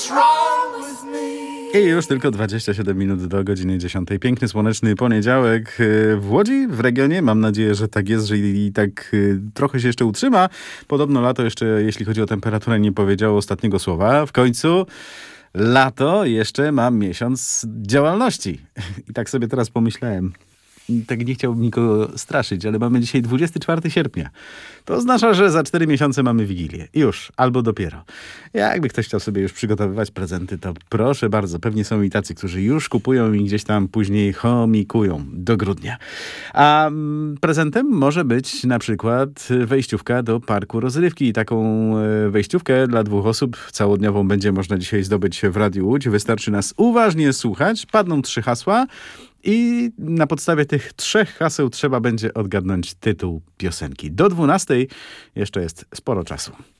I już tylko 27 minut do godziny 10. Piękny, słoneczny poniedziałek w Łodzi, w regionie. Mam nadzieję, że tak jest, że i tak trochę się jeszcze utrzyma. Podobno lato jeszcze, jeśli chodzi o temperaturę, nie powiedziało ostatniego słowa. W końcu lato jeszcze ma miesiąc działalności. I tak sobie teraz pomyślałem. Tak nie chciałbym nikogo straszyć, ale mamy dzisiaj 24 sierpnia. To oznacza, że za 4 miesiące mamy Wigilię. Już, albo dopiero. Jakby ktoś chciał sobie już przygotowywać prezenty, to proszę bardzo. Pewnie są i tacy, którzy już kupują i gdzieś tam później chomikują do grudnia. A prezentem może być na przykład wejściówka do parku rozrywki. I taką wejściówkę dla 2 osób całodniową będzie można dzisiaj zdobyć w Radiu Łódź. Wystarczy nas uważnie słuchać. Padną 3 hasła. I na podstawie tych 3 haseł trzeba będzie odgadnąć tytuł piosenki. Do 12 jeszcze jest sporo czasu.